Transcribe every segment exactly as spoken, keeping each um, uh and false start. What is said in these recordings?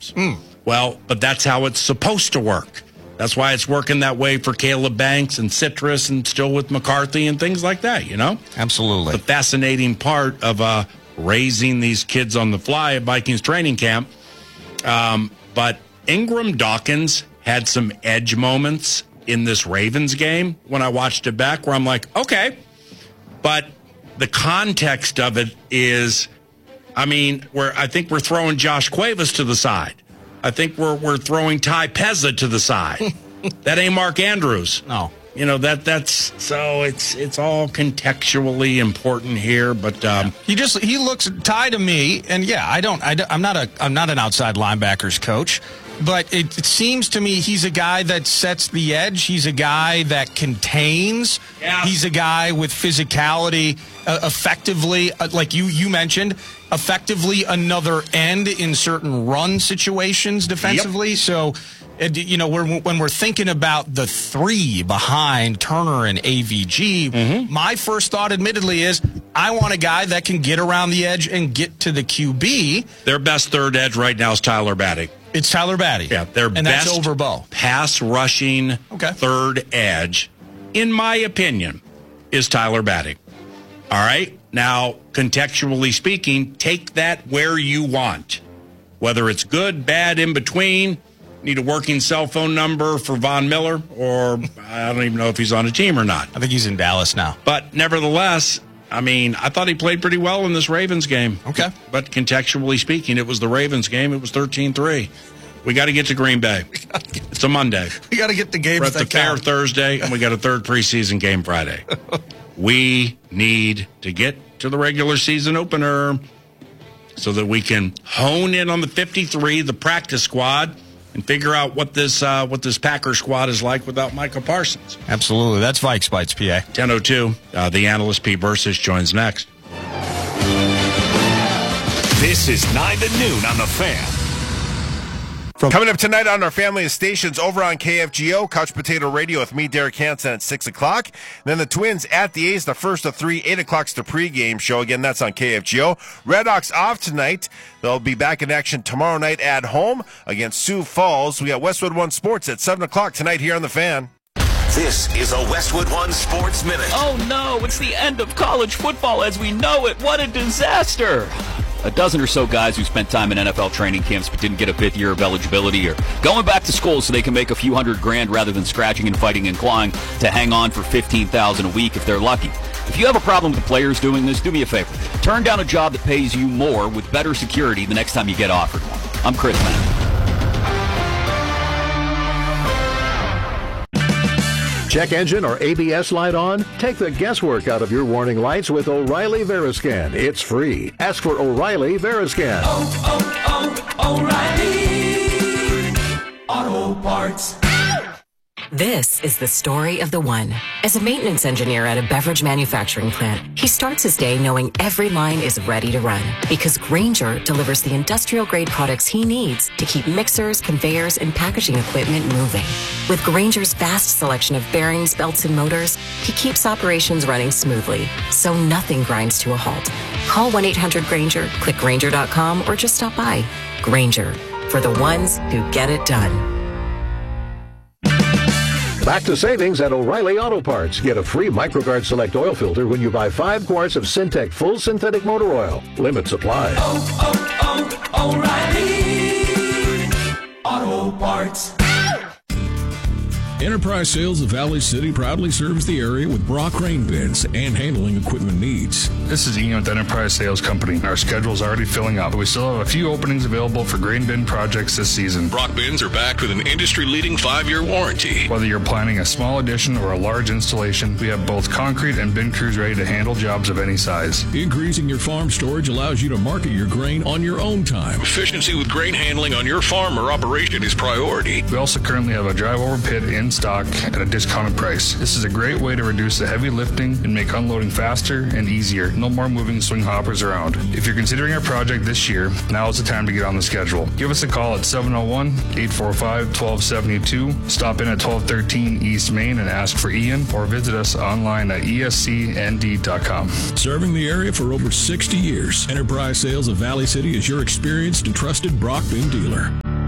games. Mm. Well, but that's how it's supposed to work. That's why it's working that way for Caleb Banks and Citrus and still with McCarthy and things like that, you know? Absolutely. The fascinating part of uh, raising these kids on the fly at Vikings training camp. Um, but Ingram Dawkins had some edge moments in this Ravens game when I watched it back where I'm like, okay. But the context of it is, I mean, where I think we're throwing Josh Cuevas to the side. I think we're we're throwing Ty Pezza to the side. That ain't Mark Andrews. No. You know, that that's so it's it's all contextually important here, but um, he just he looks Ty to me, and yeah, I don't I, I'm not a I'm not an outside linebackers coach, but it, it seems to me he's a guy that sets the edge. He's a guy that contains. Yeah. He's a guy with physicality, uh, effectively, uh, like you you mentioned, effectively another end in certain run situations defensively. Yep. So. You know, we're, when we're thinking about the three behind Turner and A V G, mm-hmm. my first thought, admittedly, is I want a guy that can get around the edge and get to the Q B. Their best third edge right now is Tyler Batty. It's Tyler Batty. Yeah, their and best that's over Bo. Pass rushing okay. third edge, in my opinion, is Tyler Batty. All right? Now, contextually speaking, take that where you want. Whether it's good, bad, in between. Need a working cell phone number for Von Miller, or I don't even know if he's on a team or not. I think he's in Dallas now. But nevertheless, I mean, I thought he played pretty well in this Ravens game. Okay. But contextually speaking, it was the Ravens game. It was thirteen three. We got to get to Green Bay. It's a Monday. We got to get the games We're at that the fair count. Thursday, and we got a third preseason game Friday. We need to get to the regular season opener so that we can hone in on the fifty-three, the practice squad, and figure out what this uh, what this Packer squad is like without Micah Parsons. Absolutely. That's Vikes Bites, P A. ten oh two, uh, the analyst Pete Bercich joins next. This is nine to noon on The Fan. Coming up tonight on our family of stations over on K F G O, Couch Potato Radio with me, Derek Hansen, at six o'clock. Then the Twins at the A's, the first of three, eight o'clock's the pregame show. Again, that's on K F G O. Red Hawks off tonight. They'll be back in action tomorrow night at home against Sioux Falls. We got Westwood One Sports at seven o'clock tonight here on The Fan. This is a Westwood One Sports Minute. Oh no, it's the end of college football as we know it. What a disaster. A dozen or so guys who spent time in N F L training camps but didn't get a fifth year of eligibility or going back to school so they can make a few hundred grand rather than scratching and fighting and clawing to hang on for fifteen thousand dollars a week if they're lucky. If you have a problem with the players doing this, do me a favor. Turn down a job that pays you more with better security the next time you get offered one. I'm Chris Mann. Check engine or A B S light on? Take the guesswork out of your warning lights with O'Reilly Veriscan. It's free. Ask for O'Reilly Veriscan. Oh, oh, oh, O'Reilly Auto Parts. This is the story of the one. As a maintenance engineer at a beverage manufacturing plant, he starts his day knowing every line is ready to run because Grainger delivers the industrial-grade products he needs to keep mixers, conveyors, and packaging equipment moving. With Grainger's vast selection of bearings, belts, and motors, he keeps operations running smoothly, so nothing grinds to a halt. Call one eight hundred Grainger, click Grainger dot com, or just stop by. Grainger, for the ones who get it done. Back to savings at O'Reilly Auto Parts. Get a free MicroGuard Select oil filter when you buy five quarts of Syntec Full Synthetic Motor Oil. Limit supply. Oh, oh, oh, O'Reilly Auto Parts. Enterprise Sales of Valley City proudly serves the area with Brock Crane bins and handling equipment needs. This is Ian with Enterprise Sales Company. Our schedule is already filling up, but we still have a few openings available for grain bin projects this season. Brock bins are backed with an industry-leading five-year warranty. Whether you're planning a small addition or a large installation, we have both concrete and bin crews ready to handle jobs of any size. Increasing your farm storage allows you to market your grain on your own time. Efficiency with grain handling on your farm or operation is priority. We also currently have a drive-over pit in stock at a discounted price. This is a great way to reduce the heavy lifting and make unloading faster and easier. No more moving swing hoppers around. If you're considering a project this year, now is the time to get on the schedule. Give us a call at seven oh one, eight four five, one two seven two. Stop in at twelve thirteen East Main and ask for Ian, or visit us online at E S C N D dot com. Serving the area for over sixty years, Enterprise Sales of Valley City is your experienced and trusted Brock bin dealer.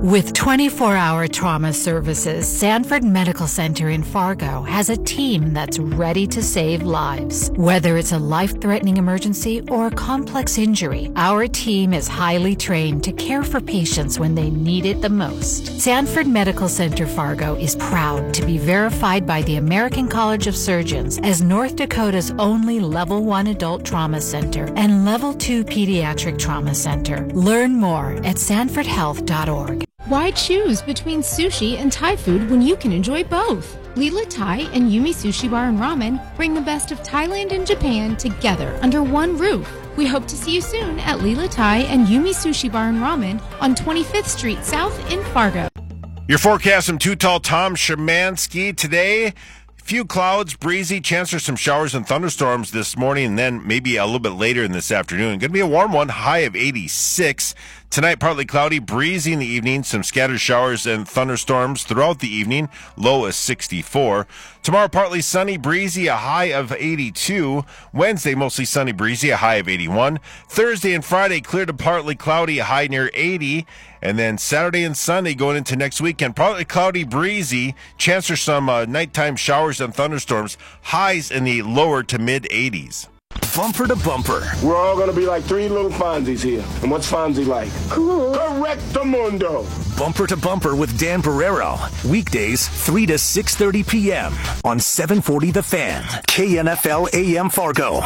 With twenty-four hour trauma services, Sanford Medical Center in Fargo has a team that's ready to save lives. Whether it's a life-threatening emergency or a complex injury, our team is highly trained to care for patients when they need it the most. Sanford Medical Center Fargo is proud to be verified by the American College of Surgeons as North Dakota's only Level one Adult Trauma Center and Level two Pediatric Trauma Center. Learn more at sanford health dot org. Why choose between sushi and Thai food when you can enjoy both? Lila Thai and Yumi Sushi Bar and Ramen bring the best of Thailand and Japan together under one roof. We hope to see you soon at Lila Thai and Yumi Sushi Bar and Ramen on twenty-fifth Street South in Fargo. Your forecast from Too Tall Tom Szymanski today. Few clouds, breezy, chance for some showers and thunderstorms this morning, and then maybe a little bit later in this afternoon. Going to be a warm one, high of eighty-six. Tonight, partly cloudy, breezy in the evening, some scattered showers and thunderstorms throughout the evening, low is sixty-four. Tomorrow, partly sunny, breezy, a high of eighty-two. Wednesday, mostly sunny, breezy, a high of eighty-one. Thursday and Friday, clear to partly cloudy, a high near eighty. And then Saturday and Sunday going into next weekend, partly cloudy, breezy, chance for some uh, nighttime showers and thunderstorms, highs in the lower to mid eighties. Bumper to bumper. We're all going to be like three little Fonzies here. And what's Fonzie like? Cool. Correctamundo. Bumper to bumper with Dan Barrero. Weekdays, three to six thirty p.m. on seven forty The Fan. K N F L A M Fargo.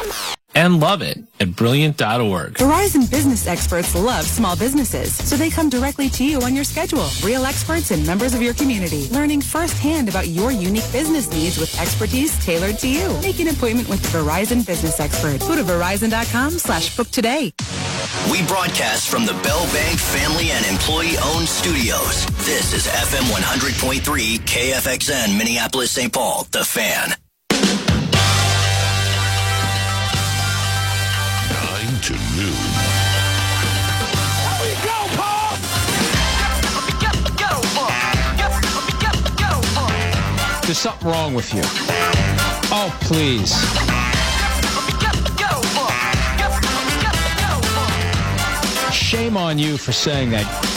And love it at brilliant dot org. Verizon business experts love small businesses, so they come directly to you on your schedule. Real experts and members of your community, learning firsthand about your unique business needs with expertise tailored to you. Make an appointment with the Verizon business expert. Go to verizon.com slash book today. We broadcast from the Bell Bank family and employee-owned studios. This is F M one hundred point three K F X N, Minneapolis, Saint Paul, The Fan. To noon. There's something wrong with you. Oh, please. Shame on you for saying that